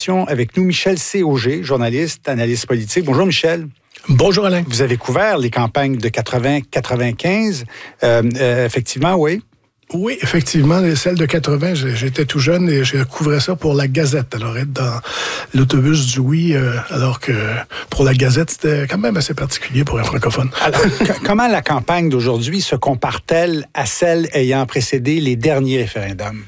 Avec nous, Michel C.Auger, journaliste, analyste politique. Bonjour, Michel. Bonjour, Alain. Vous avez couvert les campagnes de 80-95. Effectivement, oui. Oui, effectivement, celle de 80, j'étais tout jeune et je couvrais ça pour la Gazette. Alors, être dans l'autobus du oui, alors que pour la Gazette, c'était quand même assez particulier pour un francophone. Alors, comment la campagne d'aujourd'hui se compare-t-elle à celle ayant précédé les derniers référendums?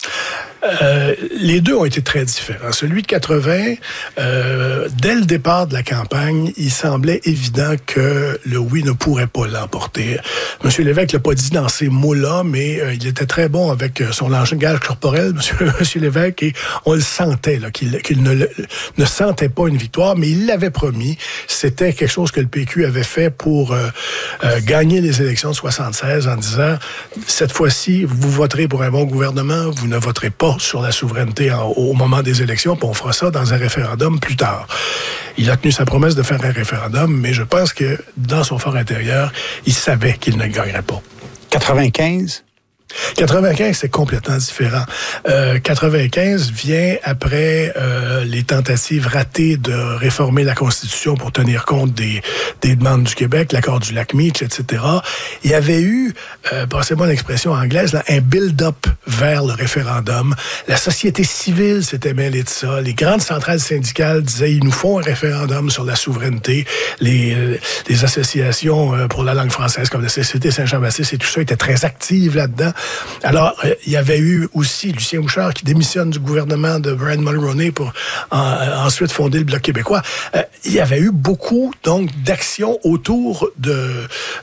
Les deux ont été très différents. Celui de 80, dès le départ de la campagne, il semblait évident que le oui ne pourrait pas l'emporter. M. Lévesque l'a pas dit dans ces mots-là, mais il était très bon avec son langage corporel, M. Lévesque, et on le sentait, là, qu'il ne sentait pas une victoire, mais il l'avait promis. C'était quelque chose que le PQ avait fait pour gagner les élections de 76 en disant, cette fois-ci, vous voterez pour un bon gouvernement, vous ne voterez pas sur la souveraineté au moment des élections, puis on fera ça dans un référendum plus tard. Il a tenu sa promesse de faire un référendum, mais je pense que dans son fort intérieur, il savait qu'il ne gagnerait pas. 95? 95, c'est complètement différent. 95 vient après les tentatives ratées de réformer la Constitution pour tenir compte des demandes du Québec, l'accord du Lac-Meach, etc. Il y avait eu, passez-moi l'expression anglaise, là, un build-up vers le référendum. La société civile s'était mêlée de ça. Les grandes centrales syndicales disaient, ils nous font un référendum sur la souveraineté. Les associations pour la langue française, comme la Société Saint-Jean-Baptiste et tout ça, étaient très actives là-dedans. Alors, il y avait eu aussi Lucien Bouchard qui démissionne du gouvernement de Brian Mulroney pour ensuite fonder le Bloc québécois. Il y avait eu beaucoup, donc, d'actions autour de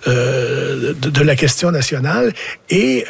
la question nationale. Et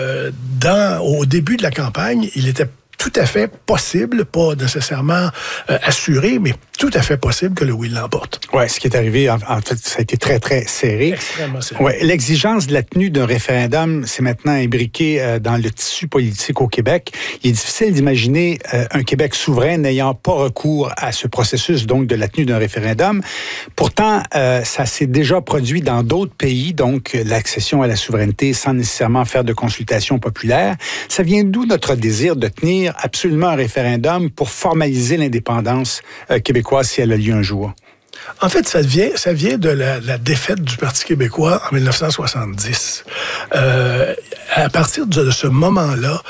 au début de la campagne, il était tout à fait possible, pas nécessairement assuré, mais tout à fait possible que le oui l'emporte. Oui, ce qui est arrivé, en fait, ça a été très, très serré. Extrêmement serré. Ouais, l'exigence de la tenue d'un référendum, c'est maintenant imbriqué dans le tissu politique au Québec. Il est difficile d'imaginer un Québec souverain n'ayant pas recours à ce processus, donc, de la tenue d'un référendum. Pourtant, ça s'est déjà produit dans d'autres pays, donc l'accession à la souveraineté sans nécessairement faire de consultation populaire. Ça vient d'où notre désir de tenir absolument un référendum pour formaliser l'indépendance québécoise si elle a lieu un jour? En fait, ça vient de la défaite du Parti québécois en 1970. À partir de ce moment-là,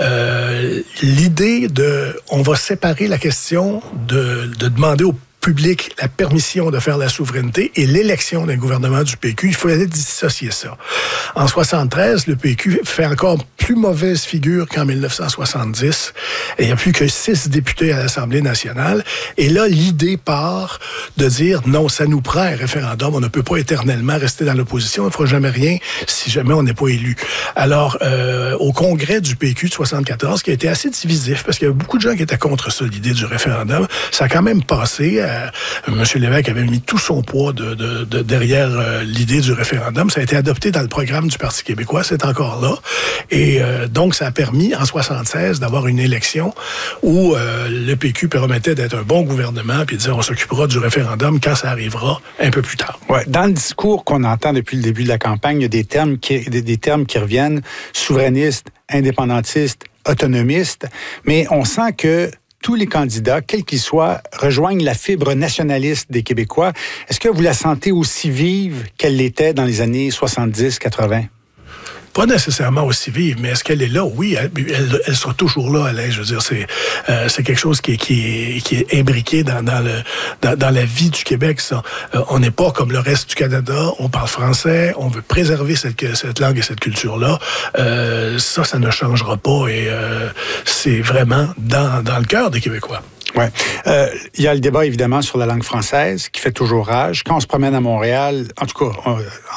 l'idée on va séparer la question de demander au public la permission de faire la souveraineté et l'élection d'un gouvernement du PQ, il fallait dissocier ça. En 73, le PQ fait encore plus mauvaise figure qu'en 1970. Et il n'y a plus que 6 députés à l'Assemblée nationale. Et là, l'idée part de dire, non, ça nous prend un référendum. On ne peut pas éternellement rester dans l'opposition. On ne fera jamais rien si jamais on n'est pas élu. Alors, au congrès du PQ de 74, qui a été assez divisif, parce qu'il y avait beaucoup de gens qui étaient contre ça, l'idée du référendum, ça a quand même passé. M. Lévesque avait mis tout son poids derrière l'idée du référendum. Ça a été adopté dans le programme du Parti québécois. C'est encore là. Et donc, ça a permis, en 76, d'avoir une élection où le PQ permettait d'être un bon gouvernement puis de dire on s'occupera du référendum quand ça arrivera un peu plus tard. Ouais, dans le discours qu'on entend depuis le début de la campagne, il y a des termes qui reviennent, souverainistes, indépendantistes, autonomistes, mais on sent que tous les candidats, quels qu'ils soient, rejoignent la fibre nationaliste des Québécois. Est-ce que vous la sentez aussi vive qu'elle l'était dans les années 70-80? Pas nécessairement aussi vive, mais est-ce qu'elle est là? Oui, elle sera toujours là, Alain. Je veux dire, c'est quelque chose qui est imbriqué dans la vie du Québec, ça. On n'est pas comme le reste du Canada, on parle français, on veut préserver cette langue et cette culture-là. Ça ne changera pas et c'est vraiment dans le cœur des Québécois. Ouais. Il y a le débat, évidemment, sur la langue française qui fait toujours rage. Quand on se promène à Montréal, en tout cas,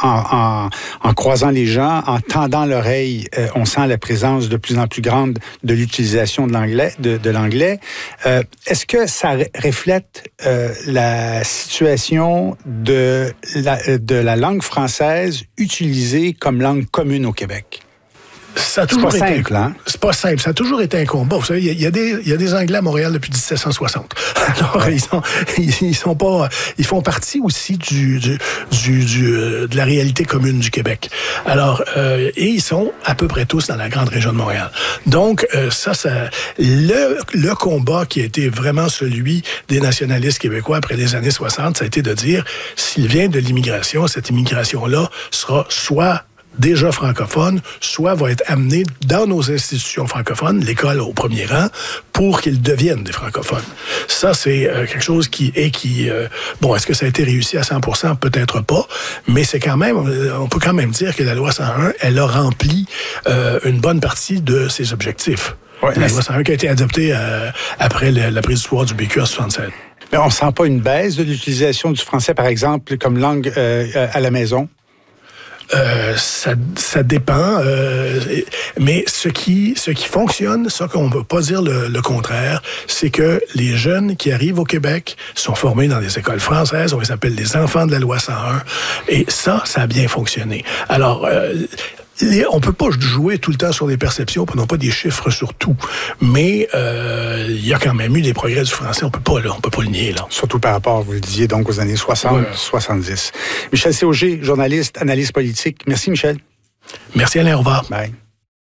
en croisant les gens, en tendant l'oreille, on sent la présence de plus en plus grande de l'utilisation de l'anglais. Est-ce que ça reflète la situation de la langue française utilisée comme langue commune au Québec? Ça a toujours été simple, hein? C'est pas simple. Ça a toujours été un combat. Vous savez, il y a des Anglais à Montréal depuis 1760. Alors, ils font partie aussi de la réalité commune du Québec. Alors, et ils sont à peu près tous dans la grande région de Montréal. Donc, le combat qui a été vraiment celui des nationalistes québécois après les années 60, ça a été de dire, s'il vient de l'immigration, cette immigration-là sera soit déjà francophone, soit va être amené dans nos institutions francophones, l'école au premier rang, pour qu'ils deviennent des francophones. Ça, c'est quelque chose bon, est-ce que ça a été réussi à 100%? Peut-être pas, mais c'est quand même, on peut quand même dire que la loi 101, elle a rempli une bonne partie de ses objectifs. Ouais, la loi 101 qui a été adoptée après la prise du pouvoir du PQ en 1967. Mais on ne sent pas une baisse de l'utilisation du français, par exemple, comme langue à la maison? Ça dépend, mais ce qui fonctionne, ça qu'on ne peut pas dire le contraire, c'est que les jeunes qui arrivent au Québec sont formés dans des écoles françaises, on les appelle les enfants de la loi 101, et ça a bien fonctionné. Alors, on peut pas jouer tout le temps sur des perceptions, prenons pas des chiffres sur tout, mais il y a quand même eu des progrès du français, on peut pas le nier là. Surtout par rapport, vous le disiez, donc aux années 60, 70. Michel Sauger, journaliste, analyste politique. Merci Michel. Merci Alain, au revoir. Bye.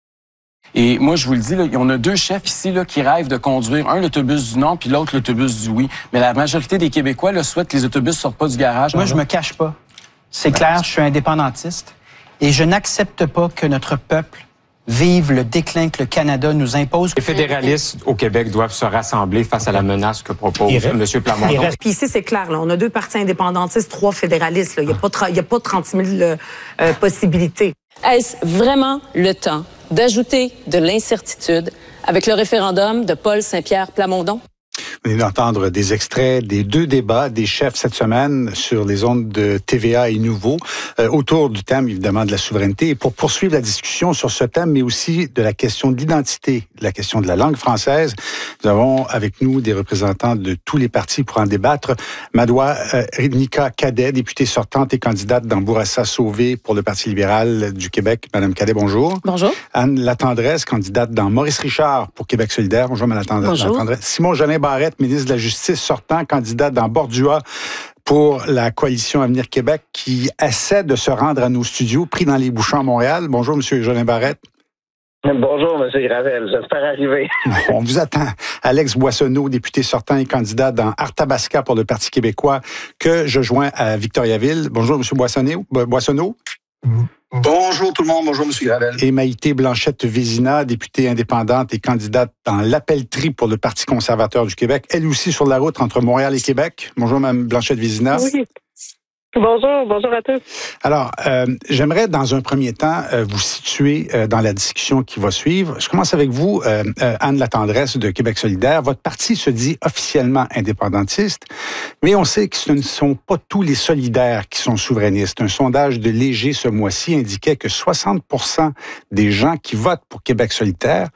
Et moi, je vous le dis, là, on a deux chefs ici là, qui rêvent de conduire, un l'autobus du non, puis l'autre l'autobus du oui. Mais la majorité des Québécois là, souhaitent que les autobus sortent pas du garage. Moi, je me cache pas. C'est clair, je suis indépendantiste. Et je n'accepte pas que notre peuple vive le déclin que le Canada nous impose. Les fédéralistes au Québec doivent se rassembler face à la menace que propose M. Plamondon. Puis ici, c'est clair, là, on a 2 partis indépendantistes, 3 fédéralistes. Il n'y a pas 30 000 possibilités. Est-ce vraiment le temps d'ajouter de l'incertitude avec le référendum de Paul Saint-Pierre Plamondon? Vous venez d'entendre des extraits des 2 débats des chefs cette semaine sur les ondes de TVA et Nouveau, autour du thème, évidemment, de la souveraineté. Et pour poursuivre la discussion sur ce thème, mais aussi de la question de l'identité, de la question de la langue française, nous avons avec nous des représentants de tous les partis pour en débattre. Madoua Nika Cadet, députée sortante et candidate dans Bourassa-Sauvé pour le Parti libéral du Québec. Madame Cadet, bonjour. Bonjour. Anne Latendresse, candidate dans Maurice Richard pour Québec solidaire. Bonjour, Madame Latendresse. Bonjour. Simon Jolin Barrette, ministre de la Justice sortant, candidat dans Bordua pour la coalition Avenir Québec, qui essaie de se rendre à nos studios, pris dans les bouchons à Montréal. Bonjour, M. Jolin Barrette. Bonjour, M. Gravel. J'espère arriver. On vous attend. Alex Boissonneau, député sortant et candidat dans Arthabasca pour le Parti québécois, que je joins à Victoriaville. Bonjour, M. Boissonneau. Bonjour tout le monde, bonjour M. Gravel. Et Maïté Blanchette-Vézina, députée indépendante et candidate dans l'Appellerie pour le Parti conservateur du Québec, elle aussi sur la route entre Montréal et Québec. Bonjour Mme Blanchette-Vézina. Oui. Bonjour à tous. Alors, j'aimerais dans un premier temps vous situer dans la discussion qui va suivre. Je commence avec vous, Anne Latendresse de Québec solidaire. Votre parti se dit officiellement indépendantiste, mais on sait que ce ne sont pas tous les solidaires qui sont souverainistes. Un sondage de Léger ce mois-ci indiquait que 60% des gens qui votent pour Québec solidaire,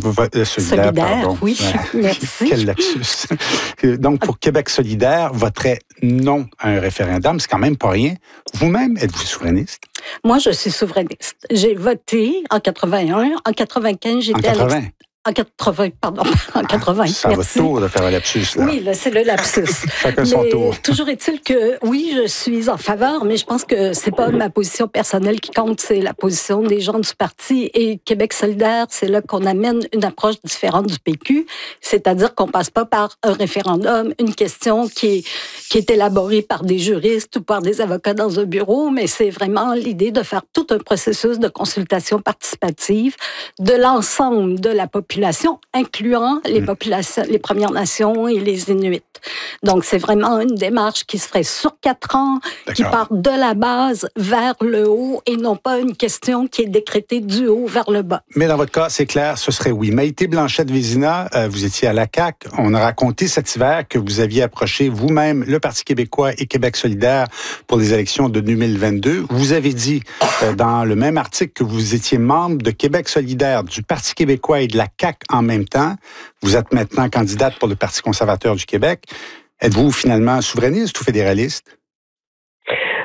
pardon. Oui, merci. Quel lapsus. Donc, pour Québec solidaire, voteraient non à un référendum. C'est quand même pas rien. Vous-même, êtes-vous souverainiste? Moi, je suis souverainiste. J'ai voté en 81. En 95, j'étais en 80, pardon, en 80. Ça va tour de faire un lapsus, là. Oui, là, c'est le lapsus. Chacun son tour. Toujours est-il que, oui, je suis en faveur, mais je pense que c'est pas ma position personnelle qui compte, c'est la position des gens du parti. Et Québec solidaire, c'est là qu'on amène une approche différente du PQ, c'est-à-dire qu'on passe pas par un référendum, une question qui est élaborée par des juristes ou par des avocats dans un bureau, mais c'est vraiment l'idée de faire tout un processus de consultation participative de l'ensemble de la population, incluant les populations, les Premières Nations et les Inuits. Donc, c'est vraiment une démarche qui se ferait sur 4 ans, qui part de la base vers le haut et non pas une question qui est décrétée du haut vers le bas. Mais dans votre cas, c'est clair, ce serait oui. Maïté Blanchette-Vézina, vous étiez à la CAQ. On a raconté cet hiver que vous aviez approché vous-même le Parti québécois et Québec solidaire pour les élections de 2022. Vous avez dit dans le même article que vous étiez membre de Québec solidaire, du Parti québécois et de la CAQ en même temps. Vous êtes maintenant candidate pour le Parti conservateur du Québec. Êtes-vous finalement souverainiste ou fédéraliste?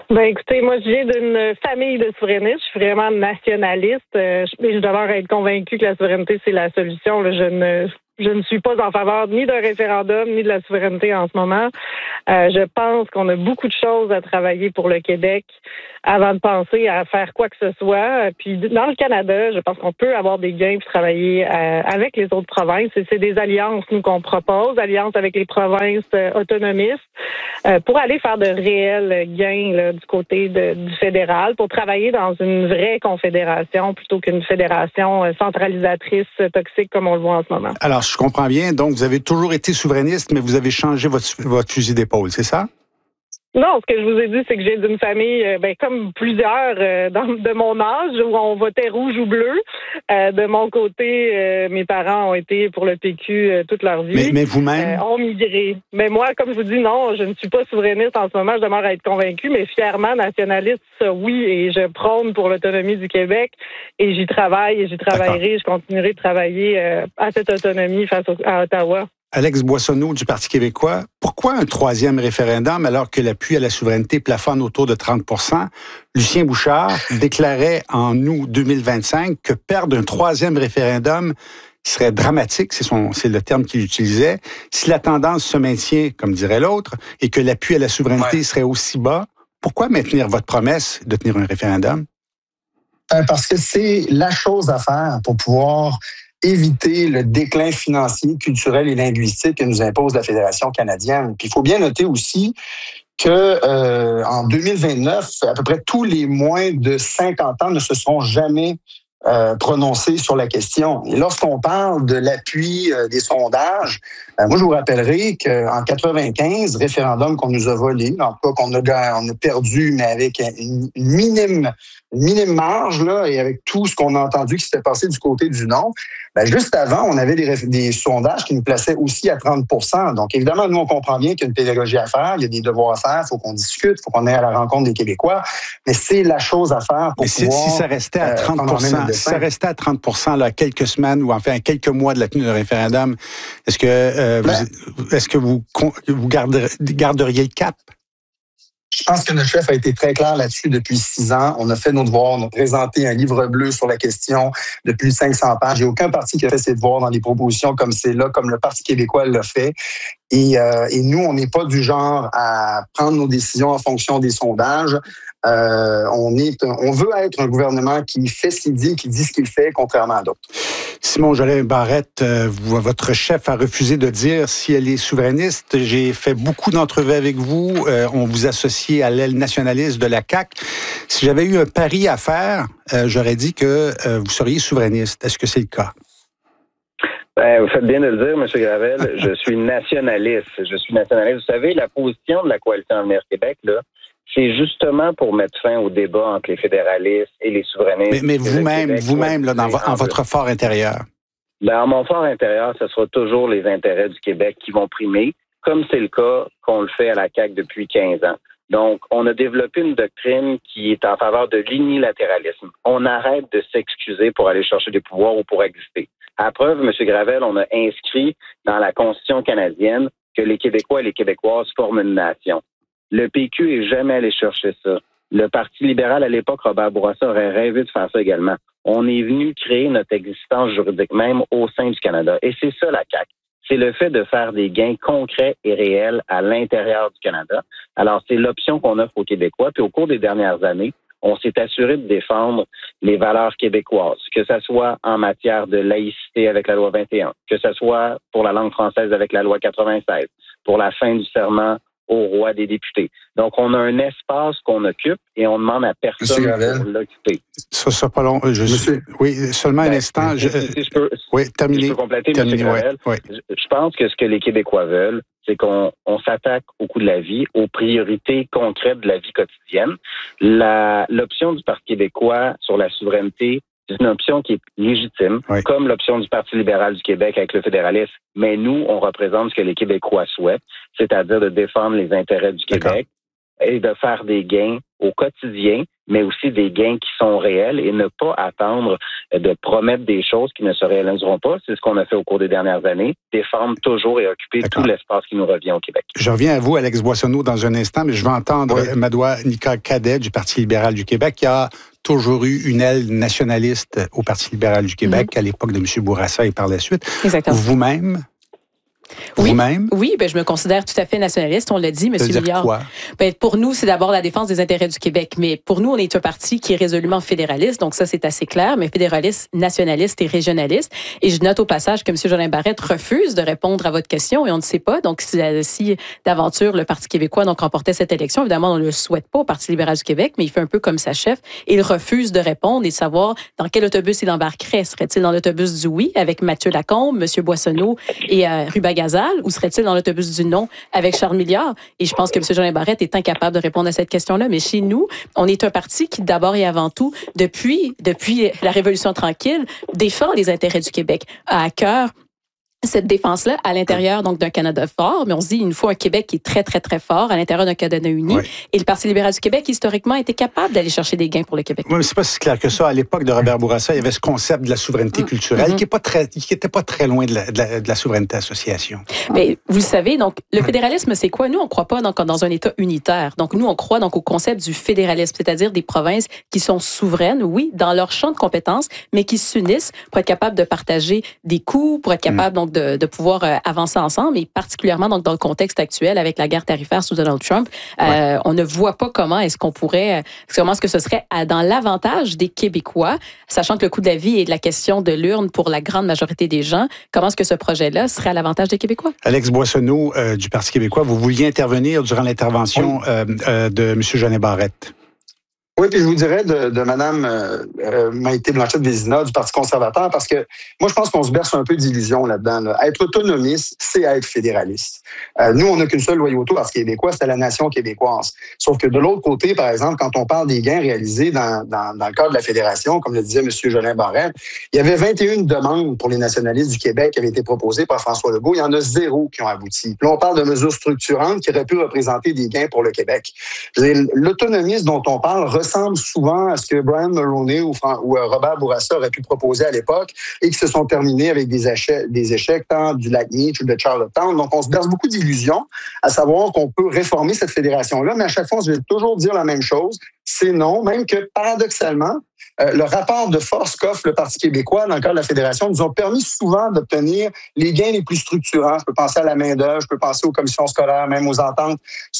Ben écoutez, moi je viens d'une famille de souverainistes, je suis vraiment nationaliste, mais je demeure être convaincue que la souveraineté c'est la solution. Là. Je ne suis pas en faveur ni d'un référendum ni de la souveraineté en ce moment. Je pense qu'on a beaucoup de choses à travailler pour le Québec avant de penser à faire quoi que ce soit. Puis dans le Canada, je pense qu'on peut avoir des gains pour travailler avec les autres provinces. Et c'est des alliances, nous, qu'on propose, alliances avec les provinces autonomistes, pour aller faire de réels gains là, du côté du fédéral, pour travailler dans une vraie confédération plutôt qu'une fédération centralisatrice toxique comme on le voit en ce moment. Alors, je comprends bien. Donc, vous avez toujours été souverainiste, mais vous avez changé votre fusil d'épaule, c'est ça? Non, ce que je vous ai dit, c'est que j'ai d'une famille, comme plusieurs de mon âge, où on votait rouge ou bleu. De mon côté, mes parents ont été pour le PQ toute leur vie. Mais vous-même? Ont migré. Mais moi, comme je vous dis, non, je ne suis pas souverainiste en ce moment. Je demeure à être convaincue, mais fièrement nationaliste, ça, oui. Et je prône pour l'autonomie du Québec. Et j'y travaille et j'y travaillerai. Je continuerai de travailler à cette autonomie face à Ottawa. Alex Boissonneau du Parti québécois, pourquoi un troisième référendum alors que l'appui à la souveraineté plafonne autour de 30 %? Lucien Bouchard déclarait en août 2025 que perdre un troisième référendum serait dramatique, c'est le terme qu'il utilisait, si la tendance se maintient, comme dirait l'autre, et que l'appui à la souveraineté serait aussi bas. Pourquoi maintenir votre promesse de tenir un référendum? Parce que c'est la chose à faire pour pouvoir éviter le déclin financier, culturel et linguistique que nous impose la Fédération canadienne. Puis il faut bien noter aussi que en 2029, à peu près tous les moins de 50 ans ne se sont jamais prononcés sur la question. Et lorsqu'on parle de l'appui des sondages, moi je vous rappellerai qu'en 95, référendum qu'on nous a volé, en tout cas on a perdu, mais avec une minime marge, là, et avec tout ce qu'on a entendu qui s'était passé du côté du non, juste avant, on avait des sondages qui nous plaçaient aussi à 30 %. Donc, évidemment, nous, on comprend bien qu'il y a une pédagogie à faire, il y a des devoirs à faire, il faut qu'on discute, il faut qu'on aille à la rencontre des Québécois, mais c'est la chose à faire pour pouvoir... Si ça restait à 30 %, si ça restait à 30 % là, quelques semaines ou enfin quelques mois de la tenue d'un référendum, est-ce que vous garderiez le cap? Je pense que notre chef a été très clair là-dessus depuis 6 ans. On a fait nos devoirs, on a présenté un livre bleu sur la question de plus de 500 pages. Il n'y a aucun parti qui a fait ses devoirs dans des propositions comme celle-là, comme le Parti québécois l'a fait. Et nous, on n'est pas du genre à prendre nos décisions en fonction des sondages. On veut être un gouvernement qui fait ce qu'il dit ce qu'il fait, contrairement à d'autres. Simon Jolin Barrette, votre chef a refusé de dire si elle est souverainiste. J'ai fait beaucoup d'entrevues avec vous. On vous associe à l'aile nationaliste de la CAQ. Si j'avais eu un pari à faire, j'aurais dit que vous seriez souverainiste. Est-ce que c'est le cas? Vous faites bien de le dire, M. Gravel. Je suis nationaliste. Vous savez, la position de la Coalition Avenir Québec, là, c'est justement pour mettre fin au débat entre les fédéralistes et les souverainistes. Mais vous-même, là, en votre fort intérieur. En mon fort intérieur, ce sera toujours les intérêts du Québec qui vont primer, comme c'est le cas qu'on le fait à la CAQ depuis 15 ans. Donc, on a développé une doctrine qui est en faveur de l'unilatéralisme. On arrête de s'excuser pour aller chercher des pouvoirs ou pour exister. À preuve, M. Gravel, on a inscrit dans la Constitution canadienne que les Québécois et les Québécoises forment une nation. Le PQ est jamais allé chercher ça. Le Parti libéral, à l'époque, Robert Bourassa, aurait rêvé de faire ça également. On est venu créer notre existence juridique même au sein du Canada. Et c'est ça, la CAQ. C'est le fait de faire des gains concrets et réels à l'intérieur du Canada. Alors, c'est l'option qu'on offre aux Québécois. Puis au cours des dernières années, on s'est assuré de défendre les valeurs québécoises, que ce soit en matière de laïcité avec la loi 21, que ce soit pour la langue française avec la loi 96, pour la fin du serment au roi des députés. Donc, on a un espace qu'on occupe et on demande à personne de l'occuper. Ça sera pas long. Oui, seulement un instant. Terminé. Je peux compléter, M. Gravel. Oui. Je pense que ce que les Québécois veulent, c'est qu'on s'attaque au coût de la vie, aux priorités concrètes de la vie quotidienne. L'option du Parti québécois sur la souveraineté, c'est une option qui est légitime, comme l'option du Parti libéral du Québec avec le fédéralisme. Mais nous, on représente ce que les Québécois souhaitent, c'est-à-dire de défendre les intérêts du Québec et de faire des gains au quotidien, mais aussi des gains qui sont réels et ne pas attendre de promettre des choses qui ne se réaliseront pas. C'est ce qu'on a fait au cours des dernières années, défendre toujours et occuper tout l'espace qui nous revient au Québec. Je reviens à vous, Alex Boissonneau, dans un instant, mais je vais entendre Madoua Nika Cadet du Parti libéral du Québec, qui a toujours eu une aile nationaliste au Parti libéral du Québec à l'époque de M. Bourassa et par la suite. Exactement. Vous-même? Oui, vous-même? Oui, je me considère tout à fait nationaliste, on l'a dit, M. Milliard. Quoi? Pour nous, c'est d'abord la défense des intérêts du Québec. Mais pour nous, on est un parti qui est résolument fédéraliste, donc ça, c'est assez clair, mais fédéraliste, nationaliste et régionaliste. Et je note au passage que M. Jolin Barrette refuse de répondre à votre question et on ne sait pas. Donc, si d'aventure le Parti québécois remportait cette élection, évidemment, on ne le souhaite pas au Parti libéral du Québec, mais il fait un peu comme sa chef et il refuse de répondre et de savoir dans quel autobus il embarquerait. Serait-il dans l'autobus du oui avec Mathieu Lacombe, M. Boissonneau et Ruba Gazal, ou serait-il dans l'autobus du non avec Charles Milliard? Et je pense que M. Jolin Barrette est incapable de répondre à cette question-là. Mais chez nous, on est un parti qui, d'abord et avant tout, depuis la Révolution tranquille, défend les intérêts du Québec, a à cœur cette défense-là à l'intérieur donc d'un Canada fort, mais on se dit il faut un Québec qui est très, très, très fort à l'intérieur d'un Canada uni. Oui. Et le Parti libéral du Québec, historiquement, était capable d'aller chercher des gains pour le Québec. Oui, mais c'est pas si clair que ça. À l'époque de Robert Bourassa, il y avait ce concept de la souveraineté culturelle qui était pas très loin de la souveraineté association. Mais vous le savez, donc le fédéralisme, c'est quoi? Nous, on ne croit pas dans un État unitaire. Donc nous, on croit donc au concept du fédéralisme, c'est-à-dire des provinces qui sont souveraines, oui, dans leur champ de compétences, mais qui s'unissent pour être capables de partager des coûts, pour être capables donc de pouvoir avancer ensemble, et particulièrement donc dans le contexte actuel avec la guerre tarifaire sous Donald Trump, on ne voit pas comment est-ce que ce serait dans l'avantage des Québécois, sachant que le coût de la vie est de la question de l'urne pour la grande majorité des gens. Comment est-ce que ce projet-là serait à l'avantage des Québécois? Alex Boissonneau du Parti québécois, vous vouliez intervenir durant l'intervention de M. Jolin Barrette. Oui, puis je vous dirais de Mme Maïté Blanchette-Vézina du Parti conservateur, parce que moi, je pense qu'on se berce un peu d'illusions là-dedans. Là. Être autonomiste, c'est être fédéraliste. Nous, on n'a qu'une seule loyauté au Parti québécois, c'est à la nation québécoise. Sauf que de l'autre côté, par exemple, quand on parle des gains réalisés dans le cadre de la fédération, comme le disait M. Jolin Barrette, il y avait 21 demandes pour les nationalistes du Québec qui avaient été proposées par François Legault. Il y en a 0 qui ont abouti. Là, on parle de mesures structurantes qui auraient pu représenter des gains pour le Québec. L'autonomisme dont on parle ressemble souvent à ce que Brian Mulroney ou Robert Bourassa auraient pu proposer à l'époque et qui se sont terminés avec des échecs tant du Lac-Meech ou de Charlottetown. Donc, on se berce beaucoup d'illusions à savoir qu'on peut réformer cette fédération-là, mais à chaque fois, on se fait toujours dire la même chose. C'est non, même que paradoxalement, le rapport de force qu'offre le Parti québécois dans le cadre de la fédération nous ont permis souvent d'obtenir les gains les plus structurants. Je peux penser à la main-d'œuvre, je peux penser aux commissions scolaires, même aux ententes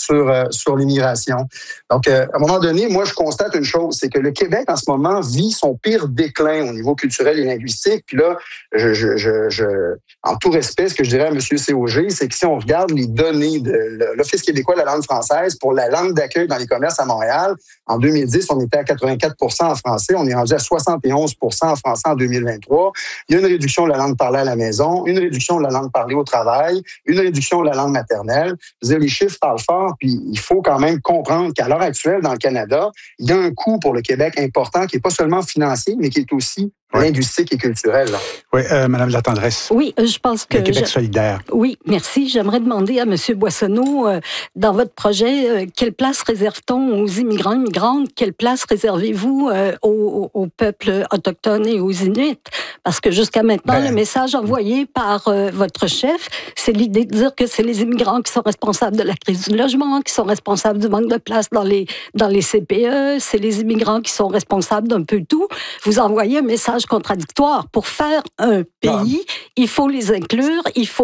sur l'immigration. Donc, à un moment donné, moi, je constate une chose, c'est que le Québec, en ce moment, vit son pire déclin au niveau culturel et linguistique. Puis là, en tout respect, ce que je dirais à M. COG, c'est que si on regarde les données de l'Office québécois de la langue française pour la langue d'accueil dans les commerces à Montréal, en 2010, on était à 84 % en français. On est rendu à 71 % en français en 2023. Il y a une réduction de la langue parlée à la maison, une réduction de la langue parlée au travail, une réduction de la langue maternelle. Je veux dire, les chiffres parlent fort, puis il faut quand même comprendre qu'à l'heure actuelle, dans le Canada, il y a un coût pour le Québec important qui n'est pas seulement financier, mais qui est aussi linguistique et culturelle. Oui, Mme Latendresse. Oui, je pense que... Le Québec solidaire. Oui, merci. J'aimerais demander à M. Boissonneau, dans votre projet, quelle place réserve-t-on aux immigrants, immigrantes? Quelle place réservez-vous aux peuples autochtones et aux Inuits? Parce que jusqu'à maintenant, le message envoyé par votre chef, c'est l'idée de dire que c'est les immigrants qui sont responsables de la crise du logement, qui sont responsables du manque de place dans les CPE, c'est les immigrants qui sont responsables d'un peu tout. Vous envoyez un message contradictoire. Pour faire un pays, il faut les inclure,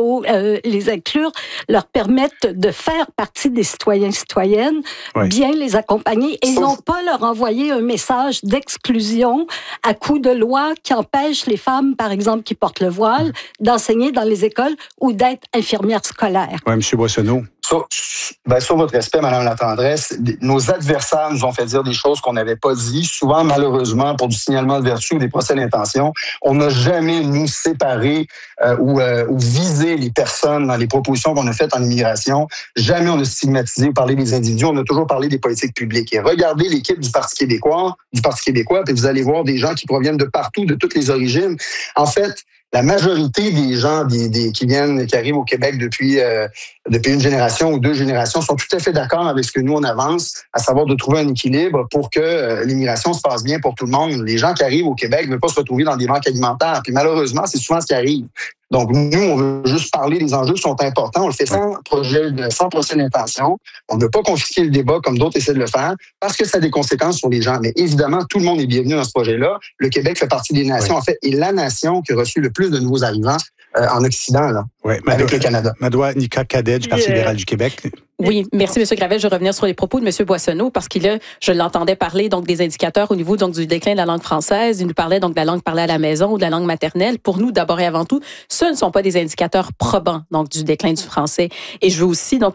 leur permettre de faire partie des citoyens et citoyennes, bien les accompagner et non pas leur envoyer un message d'exclusion à coup de loi qui empêche les femmes, par exemple, qui portent le voile, d'enseigner dans les écoles ou d'être infirmières scolaires. Oui, M. Boissonneau. Sur votre respect, Mme Latendresse, nos adversaires nous ont fait dire des choses qu'on n'avait pas dit, souvent malheureusement pour du signalement de vertu ou des procès d'intention. On n'a jamais, nous, séparé ou visé les personnes dans les propositions qu'on a faites en immigration. Jamais on a stigmatisé ou parlé des individus. On a toujours parlé des politiques publiques. Et regardez l'équipe du Parti québécois, puis vous allez voir des gens qui proviennent de partout, de toutes les origines. En fait, la majorité des gens qui arrivent au Québec depuis une génération ou 2 générations sont tout à fait d'accord avec ce que nous, on avance, à savoir de trouver un équilibre pour que l'immigration se passe bien pour tout le monde. Les gens qui arrivent au Québec ne veulent pas se retrouver dans des banques alimentaires. Puis malheureusement, c'est souvent ce qui arrive. Donc, nous, on veut juste parler des enjeux qui sont importants. On le fait sans procès d'intention. On ne veut pas confisquer le débat comme d'autres essaient de le faire parce que ça a des conséquences sur les gens. Mais évidemment, tout le monde est bienvenu dans ce projet-là. Le Québec fait partie des nations, en fait, est la nation qui a reçu le plus de nouveaux arrivants en Occident, là, avec le Canada. Madoua Nika Cadet du Parti libéral du Québec. Oui, merci, M. Gravel. Je vais revenir sur les propos de M. Boissonneau parce qu'il je l'entendais parler donc des indicateurs au niveau donc du déclin de la langue française. Il nous parlait donc de la langue parlée à la maison ou de la langue maternelle. Pour nous, d'abord et avant tout, ce ne sont pas des indicateurs probants donc du déclin du français. Et je veux aussi donc